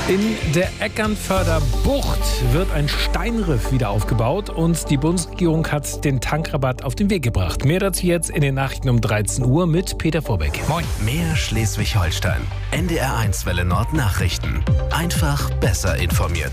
In der Eckernförder Bucht wird ein Steinriff wieder aufgebaut und die Bundesregierung hat den Tankrabatt auf den Weg gebracht. Mehr dazu jetzt in den Nachrichten um 13 Uhr mit Peter Vorbeck. Moin. Mehr Schleswig-Holstein. NDR1 Welle Nord Nachrichten. Einfach besser informiert.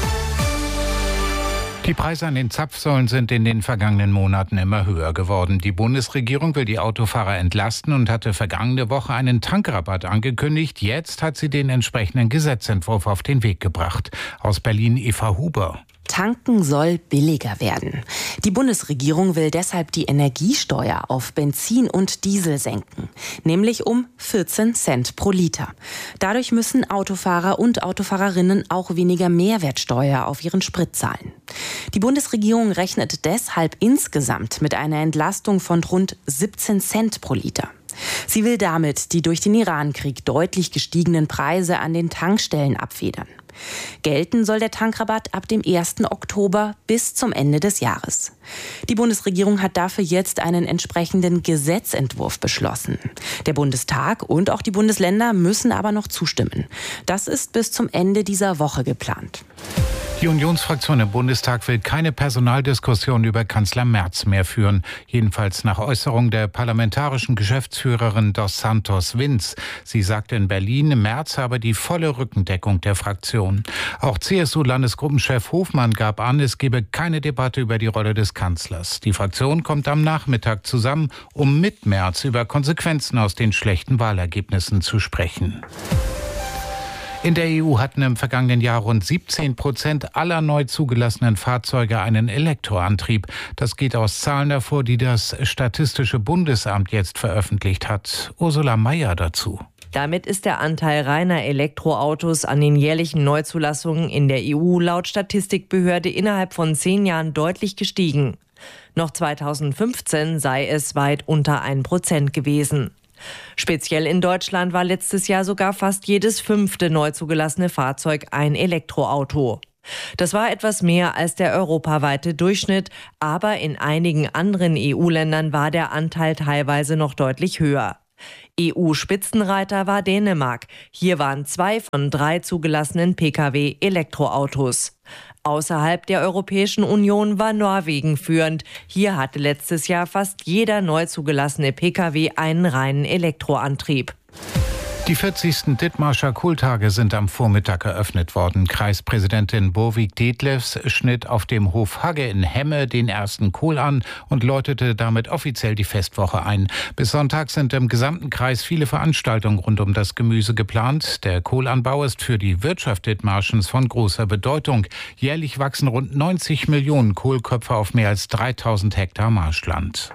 Die Preise an den Zapfsäulen sind in den vergangenen Monaten immer höher geworden. Die Bundesregierung will die Autofahrer entlasten und hatte vergangene Woche einen Tankrabatt angekündigt. Jetzt hat sie den entsprechenden Gesetzentwurf auf den Weg gebracht. Aus Berlin Eva Huber. Tanken soll billiger werden. Die Bundesregierung will deshalb die Energiesteuer auf Benzin und Diesel senken, nämlich um 14 Cent pro Liter. Dadurch müssen Autofahrer und Autofahrerinnen auch weniger Mehrwertsteuer auf ihren Sprit zahlen. Die Bundesregierung rechnet deshalb insgesamt mit einer Entlastung von rund 17 Cent pro Liter. Sie will damit die durch den Irankrieg deutlich gestiegenen Preise an den Tankstellen abfedern. Gelten soll der Tankrabatt ab dem 1. Oktober bis zum Ende des Jahres. Die Bundesregierung hat dafür jetzt einen entsprechenden Gesetzentwurf beschlossen. Der Bundestag und auch die Bundesländer müssen aber noch zustimmen. Das ist bis zum Ende dieser Woche geplant. Die Unionsfraktion im Bundestag will keine Personaldiskussion über Kanzler Merz mehr führen. Jedenfalls nach Äußerung der parlamentarischen Geschäftsführerin Dos Santos Vinz. Sie sagte in Berlin, Merz habe die volle Rückendeckung der Fraktion. Auch CSU-Landesgruppenchef Hofmann gab an, es gebe keine Debatte über die Rolle des Kanzlers. Die Fraktion kommt am Nachmittag zusammen, um mit Merz über Konsequenzen aus den schlechten Wahlergebnissen zu sprechen. In der EU hatten im vergangenen Jahr rund 17% aller neu zugelassenen Fahrzeuge einen Elektroantrieb. Das geht aus Zahlen hervor, die das Statistische Bundesamt jetzt veröffentlicht hat. Ursula Mayer dazu. Damit ist der Anteil reiner Elektroautos an den jährlichen Neuzulassungen in der EU laut Statistikbehörde innerhalb von 10 Jahren deutlich gestiegen. Noch 2015 sei es weit unter 1% gewesen. Speziell in Deutschland war letztes Jahr sogar fast jedes 5. neu zugelassene Fahrzeug ein Elektroauto. Das war etwas mehr als der europaweite Durchschnitt, aber in einigen anderen EU-Ländern war der Anteil teilweise noch deutlich höher. EU-Spitzenreiter war Dänemark. Hier waren 2 von 3 zugelassenen Pkw Elektroautos. Außerhalb der Europäischen Union war Norwegen führend. Hier hatte letztes Jahr fast jeder neu zugelassene Pkw einen reinen Elektroantrieb. Die 40. Dithmarscher Kohltage sind am Vormittag eröffnet worden. Kreispräsidentin Borvik Detlefs schnitt auf dem Hof Hagge in Hemme den ersten Kohl an und läutete damit offiziell die Festwoche ein. Bis Sonntag sind im gesamten Kreis viele Veranstaltungen rund um das Gemüse geplant. Der Kohlanbau ist für die Wirtschaft Dithmarschens von großer Bedeutung. Jährlich wachsen rund 90 Millionen Kohlköpfe auf mehr als 3000 Hektar Marschland.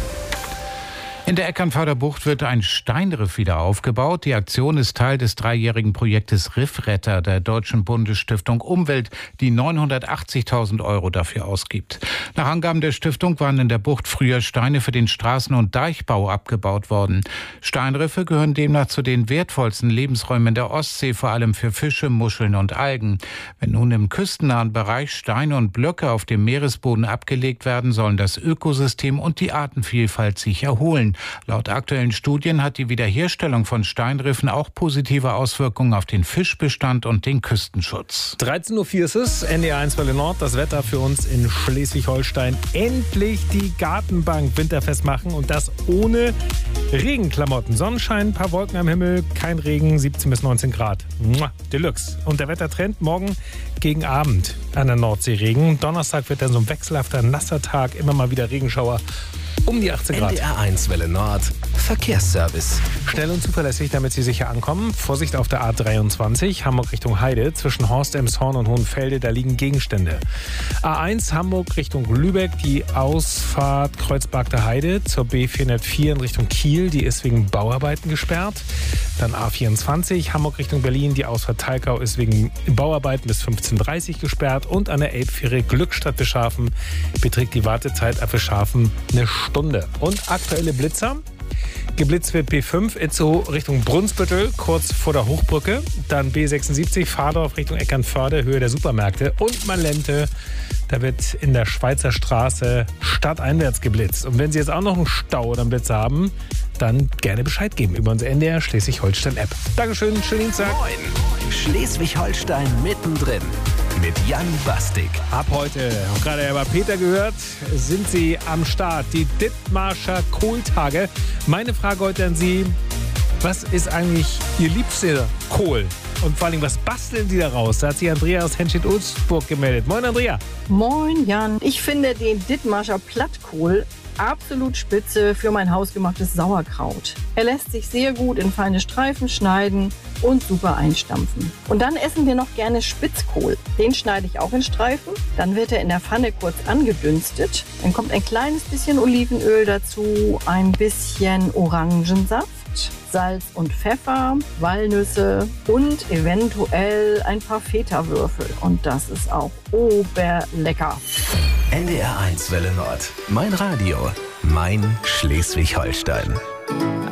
In der Eckernförder Bucht wird ein Steinriff wieder aufgebaut. Die Aktion ist Teil des 3-jährigen Projektes Riffretter der Deutschen Bundesstiftung Umwelt, die 980.000 € dafür ausgibt. Nach Angaben der Stiftung waren in der Bucht früher Steine für den Straßen- und Deichbau abgebaut worden. Steinriffe gehören demnach zu den wertvollsten Lebensräumen der Ostsee, vor allem für Fische, Muscheln und Algen. Wenn nun im küstennahen Bereich Steine und Blöcke auf dem Meeresboden abgelegt werden, sollen das Ökosystem und die Artenvielfalt sich erholen. Laut aktuellen Studien hat die Wiederherstellung von Steinriffen auch positive Auswirkungen auf den Fischbestand und den Küstenschutz. 13.04 Uhr ist es, NDR1 Welle Nord, das Wetter für uns in Schleswig-Holstein. Endlich die Gartenbank winterfest machen und das ohne Regenklamotten. Sonnenschein, ein paar Wolken am Himmel, kein Regen, 17 bis 19 Grad. Deluxe. Und der Wettertrend morgen gegen Abend an der Nordsee Regen. Donnerstag wird dann so ein wechselhafter, nasser Tag, immer mal wieder Regenschauer. Um die 18 Grad. NDR1 Welle Nord, Verkehrsservice. Schnell und zuverlässig, damit Sie sicher ankommen. Vorsicht auf der A23, Hamburg Richtung Heide. Zwischen Horst, Elmshorn und Hohenfelde, da liegen Gegenstände. A1 Hamburg Richtung Lübeck, die Ausfahrt Kreuzberg Heide zur B404 in Richtung Kiel. Die ist wegen Bauarbeiten gesperrt. Dann A24 Hamburg Richtung Berlin, die Ausfahrt Talkau ist wegen Bauarbeiten bis 15:30 gesperrt. Und an der Elbfähre Glückstadt Bischhafen beträgt die Wartezeit ab Bischhafen eine Stunde. Und aktuelle Blitzer. Geblitzt wird B5 Itzehoe Richtung Brunsbüttel, kurz vor der Hochbrücke. Dann B76 Fahrdorf Richtung Eckernförde, Höhe der Supermärkte. Und Malente, da wird in der Schweizer Straße stadteinwärts geblitzt. Und wenn Sie jetzt auch noch einen Stau oder einen Blitz haben, dann gerne Bescheid geben über unsere NDR Schleswig-Holstein-App. Dankeschön, schönen Dienstag. Moin. Schleswig-Holstein mittendrin mit Jan Bastik. Ab heute, auch gerade über Peter gehört, sind Sie am Start. Die Dithmarscher Kohltage. Meine Frage heute an Sie, was ist eigentlich Ihr liebster Kohl? Und vor allem, was basteln Sie daraus? Da hat sich Andrea aus Henstedt-Ulzburg gemeldet. Moin, Andrea. Moin, Jan. Ich finde den Dithmarscher Plattkohl absolut spitze für mein hausgemachtes Sauerkraut. Er lässt sich sehr gut in feine Streifen schneiden und super einstampfen. Und dann essen wir noch gerne Spitzkohl. Den schneide ich auch in Streifen. Dann wird er in der Pfanne kurz angedünstet. Dann kommt ein kleines bisschen Olivenöl dazu, ein bisschen Orangensaft, Salz und Pfeffer, Walnüsse und eventuell ein paar Feta-Würfel. Und das ist auch oberlecker. NDR 1 Welle Nord. Mein Radio. Mein Schleswig-Holstein.